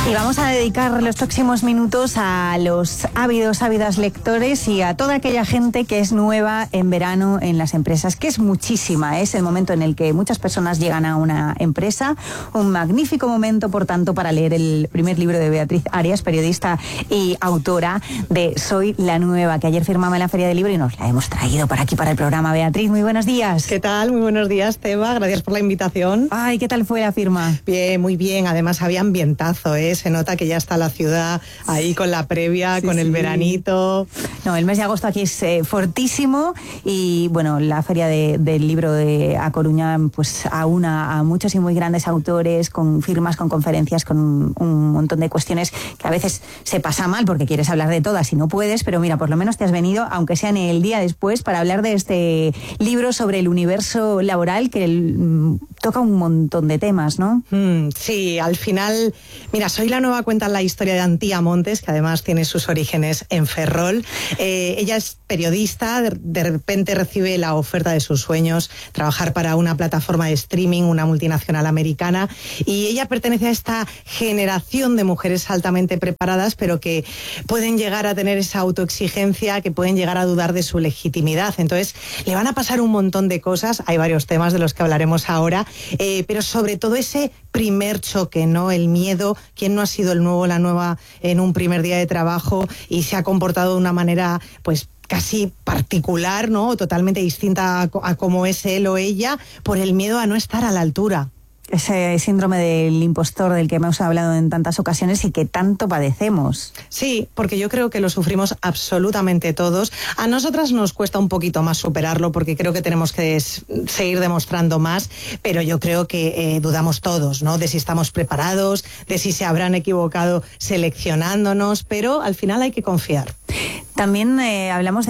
Y vamos a dedicar los próximos minutos a los ávidas lectores y a toda aquella gente que es nueva en verano en las empresas, que es muchísima. Es el momento en el que muchas personas llegan a una empresa. Un magnífico momento, por tanto, para leer el primer libro de Beatriz Arias, periodista y autora de Soy la Nueva, que ayer firmaba en la Feria del Libro y nos la hemos traído para aquí, para el programa. Beatriz, muy buenos días. ¿Qué tal? Muy buenos días, Teba. Gracias por la invitación. Ay, ¿qué tal fue la firma? Bien, muy bien. Además, había ambientazo, ¿eh? Se nota que ya está la ciudad ahí con la previa, sí, con el veranito. No, el mes de agosto aquí es fortísimo y, bueno, la Feria del Libro de A Coruña pues aúna a muchos y muy grandes autores con firmas, con conferencias, con un montón de cuestiones que a veces se pasa mal porque quieres hablar de todas y no puedes, pero mira, por lo menos te has venido, aunque sea en el día después, para hablar de este libro sobre el universo laboral que toca un montón de temas, ¿no? Sí, al final, mira, Soy la Nueva cuenta la historia de Antía Montes, que además tiene sus orígenes en Ferrol. Ella es periodista, de repente recibe la oferta de sus sueños, trabajar para una plataforma de streaming, una multinacional americana, y ella pertenece a esta generación de mujeres altamente preparadas, pero que pueden llegar a tener esa autoexigencia, que pueden llegar a dudar de su legitimidad. Entonces, le van a pasar un montón de cosas, hay varios temas de los que hablaremos ahora, pero sobre todo ese primer choque, ¿no? El miedo, quién no ha sido el nuevo, la nueva en un primer día de trabajo y se ha comportado de una manera, pues, casi particular, ¿no? Totalmente distinta a cómo es él o ella, por el miedo a no estar a la altura. Ese síndrome del impostor del que hemos hablado en tantas ocasiones y que tanto padecemos. Sí, porque yo creo que lo sufrimos absolutamente todos. A nosotras nos cuesta un poquito más superarlo porque creo que tenemos que seguir demostrando más, pero yo creo que dudamos todos, ¿no? De si estamos preparados, de si se habrán equivocado seleccionándonos, pero al final hay que confiar. También hablamos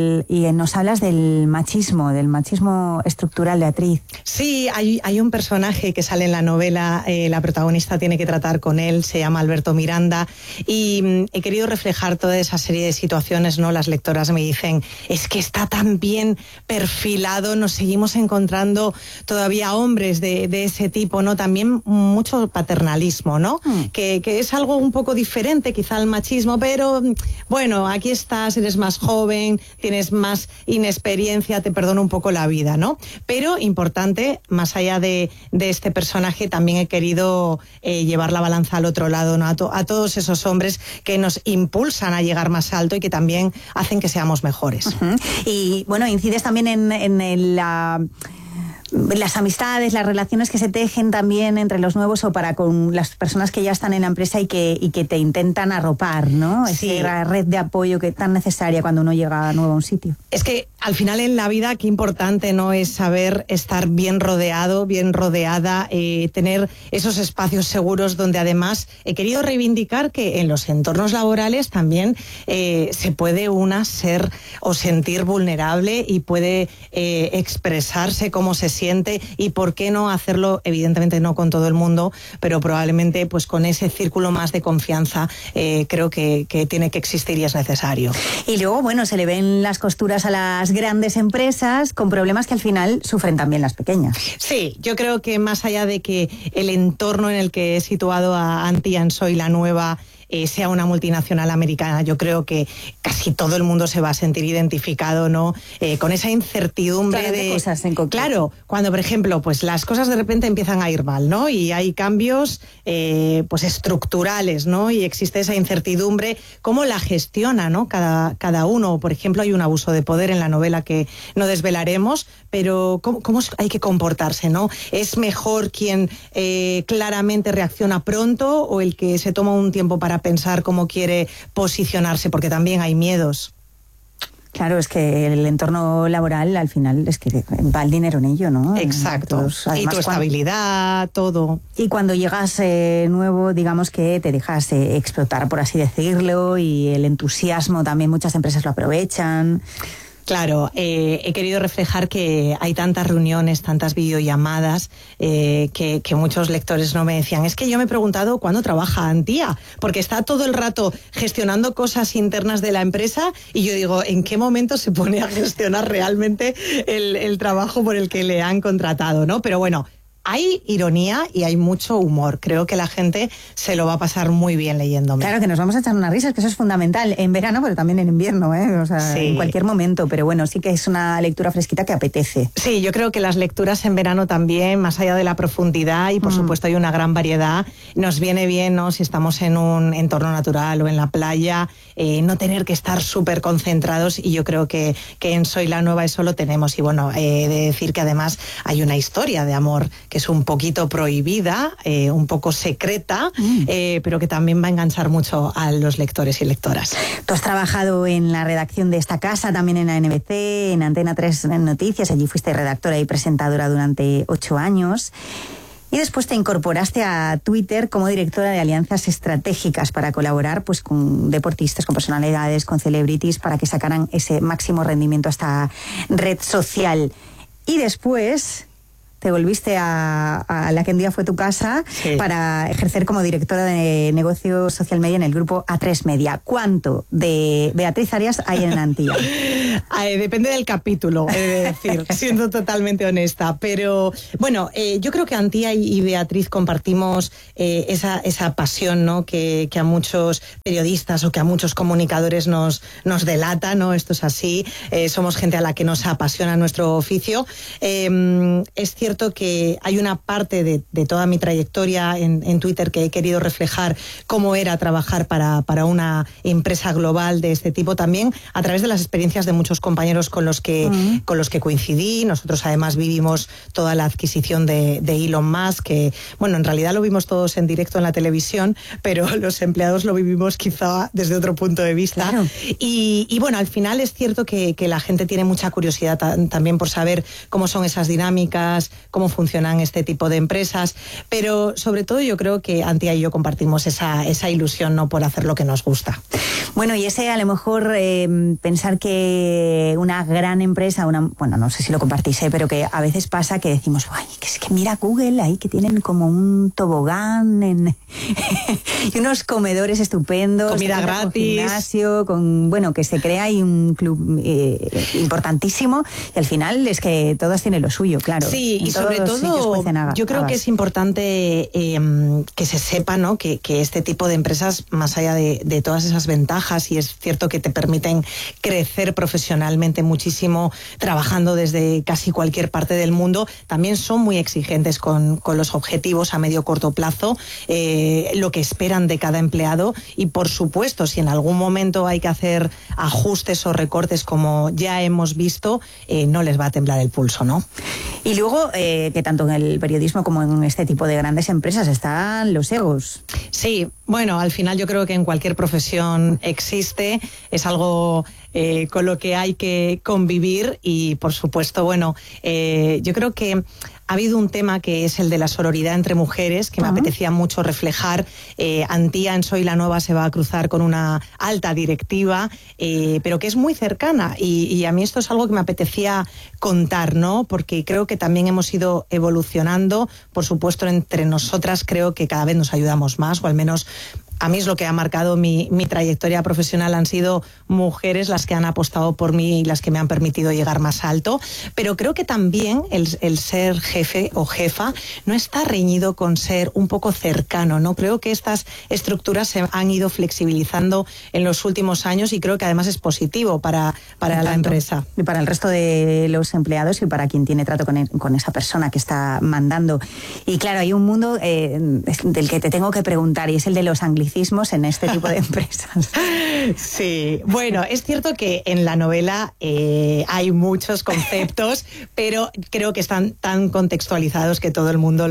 y nos hablas del machismo estructural, Beatriz. Sí, hay un personaje que sale en la novela, la protagonista tiene que tratar con él, se llama Alberto Miranda, y he querido reflejar toda esa serie de situaciones, ¿no? Las lectoras me dicen, es que está tan bien perfilado, nos seguimos encontrando todavía hombres de ese tipo, ¿no? También mucho paternalismo, ¿no? Que es algo un poco diferente quizá al machismo, pero bueno, aquí estás, eres más joven, tienes más inexperiencia, te perdono un poco la vida, ¿no? Pero importante, más allá de este personaje, también he querido llevar la balanza al otro lado, ¿no? A todos esos hombres que nos impulsan a llegar más alto y que también hacen que seamos mejores. Uh-huh. Y bueno, incides también en las amistades, las relaciones que se tejen también entre los nuevos o para con las personas que ya están en la empresa y que te intentan arropar, ¿no? Sí. Esa red de apoyo que es tan necesaria cuando uno llega nuevo a un sitio. Es que al final en la vida qué importante, ¿no? Es saber estar bien rodeado, bien rodeada, tener esos espacios seguros donde además he querido reivindicar que en los entornos laborales también se puede una ser o sentir vulnerable y puede expresarse cómo se siente y por qué no hacerlo, evidentemente no con todo el mundo, pero probablemente pues con ese círculo más de confianza creo que tiene que existir y es necesario. Y luego, bueno, se le ven las costuras a las grandes empresas con problemas que al final sufren también las pequeñas. Sí, yo creo que más allá de que el entorno en el que he situado a Antía en Soy la Nueva sea una multinacional americana, yo creo que casi todo el mundo se va a sentir identificado, ¿no? Con esa incertidumbre de cosas en concreto. Claro, cuando por ejemplo, pues las cosas de repente empiezan a ir mal, ¿no? Y hay cambios pues estructurales, ¿no? Y existe esa incertidumbre, ¿cómo la gestiona, ¿no? Cada uno, por ejemplo, hay un abuso de poder en la novela que no desvelaremos, pero ¿cómo hay que comportarse, ¿no? ¿Es mejor quien claramente reacciona pronto o el que se toma un tiempo para pensar cómo quiere posicionarse? Porque también hay miedos. Claro, es que el entorno laboral al final es que va el dinero en ello, ¿no? Exacto. Además, y tu estabilidad, todo. Y cuando llegas nuevo, digamos que te dejas explotar, por así decirlo, y el entusiasmo también muchas empresas lo aprovechan. Claro, he querido reflejar que hay tantas reuniones, tantas videollamadas, que muchos lectores no me decían, es que yo me he preguntado cuándo trabaja Antía, porque está todo el rato gestionando cosas internas de la empresa y yo digo, ¿en qué momento se pone a gestionar realmente el trabajo por el que le han contratado, ¿no? Pero bueno, hay ironía y hay mucho humor. Creo que la gente se lo va a pasar muy bien leyéndome. Claro, que nos vamos a echar unas risas, que eso es fundamental en verano, pero también en invierno, o sea, sí, en cualquier momento. Pero bueno, sí que es una lectura fresquita que apetece. Sí, yo creo que las lecturas en verano también, más allá de la profundidad, y por supuesto hay una gran variedad, nos viene bien, ¿no? Si estamos en un entorno natural o en la playa, no tener que estar súper concentrados, y yo creo que en Soy la Nueva eso lo tenemos. Y bueno, he de decir que además hay una historia de amor que es un poquito prohibida, un poco secreta, pero que también va a enganchar mucho a los lectores y lectoras. Tú has trabajado en la redacción de esta casa, también en la NBC, en Antena 3 Noticias, allí fuiste redactora y presentadora durante 8 años. Y después te incorporaste a Twitter como directora de alianzas estratégicas para colaborar pues con deportistas, con personalidades, con celebrities, para que sacaran ese máximo rendimiento a esta red social. Y después te volviste a la que un día fue tu casa, sí, para ejercer como directora de negocio social media en el grupo A3 Media. ¿Cuánto de Beatriz Arias hay en Antía? Depende del capítulo, he de decir, siendo totalmente honesta. Pero bueno, yo creo que Antía y Beatriz compartimos esa pasión, ¿no? Que a muchos periodistas o que a muchos comunicadores nos delata, ¿no? Esto es así. Somos gente a la que nos apasiona nuestro oficio. Es cierto que hay una parte de toda mi trayectoria en Twitter que he querido reflejar cómo era trabajar para una empresa global de este tipo, también a través de las experiencias de muchos compañeros con los que coincidí. Nosotros además vivimos toda la adquisición de Elon Musk, que bueno, en realidad lo vimos todos en directo en la televisión, pero los empleados lo vivimos quizá desde otro punto de vista. Claro. Y bueno, al final es cierto que la gente tiene mucha curiosidad también por saber cómo son esas dinámicas, cómo funcionan este tipo de empresas, pero sobre todo yo creo que Antía y yo compartimos esa ilusión, ¿no?, por hacer lo que nos gusta. Bueno, y ese a lo mejor pensar que una gran empresa, bueno, no sé si lo compartís, pero que a veces pasa que decimos, ay, que es que mira Google ahí que tienen como un tobogán y unos comedores estupendos, comida gratis, con gimnasio, bueno, que se crea ahí un club importantísimo, y al final es que todas tienen lo suyo, claro. Sí, y sobre todo yo creo que es importante que se sepa, ¿no?, que este tipo de empresas, más allá de todas esas ventajas, y es cierto que te permiten crecer profesionalmente muchísimo trabajando desde casi cualquier parte del mundo, también son muy exigentes con los objetivos a medio corto plazo, lo que esperan de cada empleado, y por supuesto si en algún momento hay que hacer ajustes o recortes como ya hemos visto, no les va a temblar el pulso, ¿no? Y luego que tanto en el periodismo como en este tipo de grandes empresas están los egos. Sí, bueno, al final yo creo que en cualquier profesión existe, es algo con lo que hay que convivir, y por supuesto, bueno, yo creo que ha habido un tema que es el de la sororidad entre mujeres, que me apetecía mucho reflejar. Antía en Soy la Nueva se va a cruzar con una alta directiva, pero que es muy cercana, y a mí esto es algo que me apetecía contar, ¿no? Porque creo que también hemos ido evolucionando, por supuesto entre nosotras creo que cada vez nos ayudamos más, o al menos a mí es lo que ha marcado mi trayectoria profesional, han sido mujeres las que han apostado por mí y las que me han permitido llegar más alto, pero creo que también el ser jefe o jefa no está reñido con ser un poco cercano, ¿no? Creo que estas estructuras se han ido flexibilizando en los últimos años, y creo que además es positivo para la empresa. Y para el resto de los empleados y para quien tiene trato con esa persona que está mandando. Y claro, hay un mundo del que te tengo que preguntar, y es el de los anglicismos en este tipo de empresas. Sí, bueno, es cierto que en la novela hay muchos conceptos, pero creo que están tan contextualizados que todo el mundo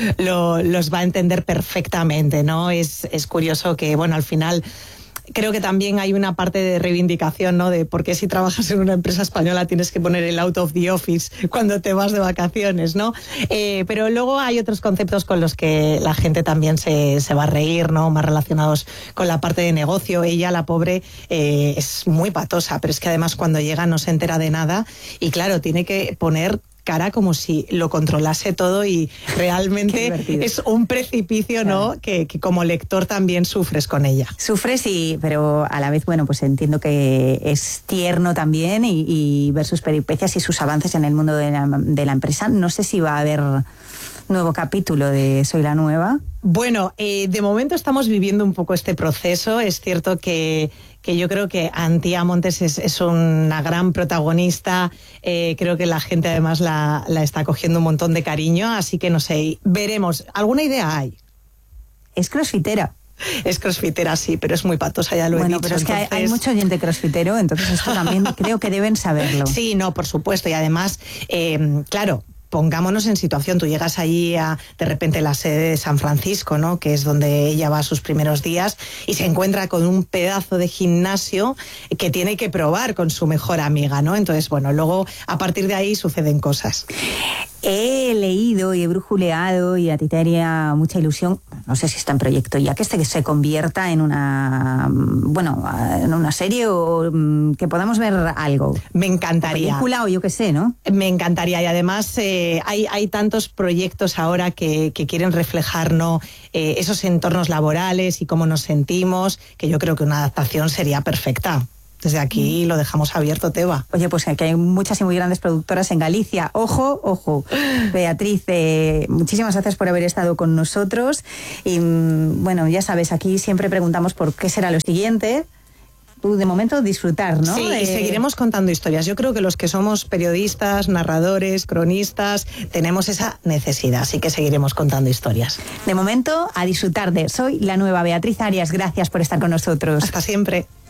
los va a entender perfectamente, ¿no? Es curioso que, bueno, al final creo que también hay una parte de reivindicación, ¿no?, de por qué si trabajas en una empresa española tienes que poner el out of the office cuando te vas de vacaciones, ¿no? Pero luego hay otros conceptos con los que la gente también se va a reír, ¿no?, más relacionados con la parte de negocio. Ella, la pobre, es muy patosa, pero es que además cuando llega no se entera de nada, y claro, tiene que poner cara como si lo controlase todo, y realmente es un precipicio, claro, ¿no?, que como lector también sufres con ella. Sufres, pero a la vez, bueno, pues entiendo que es tierno también, y ver sus peripecias y sus avances en el mundo de la empresa. No sé si va a haber nuevo capítulo de Soy la Nueva? Bueno, de momento estamos viviendo un poco este proceso. Es cierto que yo creo que Antía Montes es una gran protagonista. Creo que la gente además la está cogiendo un montón de cariño, así que no sé, veremos. ¿Alguna idea hay? Es crossfitera. Es crossfitera, sí, pero es muy patosa, ya lo he dicho. Bueno, pero es que hay mucho oyente crossfitero, entonces esto también creo que deben saberlo. Sí, no, por supuesto, y además, claro, pongámonos en situación, tú llegas allí de repente a la sede de San Francisco, ¿no?, que es donde ella va a sus primeros días, y se encuentra con un pedazo de gimnasio que tiene que probar con su mejor amiga, ¿no? Entonces, bueno, luego a partir de ahí suceden cosas. He leído y he brujuleado, y a ti te haría mucha ilusión, no sé si está en proyecto ya, que se convierta en una serie o que podamos ver algo. Me encantaría. Película o yo qué sé, ¿no? Me encantaría, y además hay tantos proyectos ahora que quieren reflejar, ¿no?, esos entornos laborales y cómo nos sentimos, que yo creo que una adaptación sería perfecta. Desde aquí lo dejamos abierto, Teba. Oye, pues que hay muchas y muy grandes productoras en Galicia. Ojo, ojo. Beatriz, muchísimas gracias por haber estado con nosotros. Y bueno, ya sabes, aquí siempre preguntamos por qué será lo siguiente. Tú, de momento, disfrutar, ¿no? Sí, y seguiremos contando historias. Yo creo que los que somos periodistas, narradores, cronistas, tenemos esa necesidad, así que seguiremos contando historias. De momento, a disfrutar de Soy la Nueva. Beatriz Arias, gracias por estar con nosotros. Hasta siempre.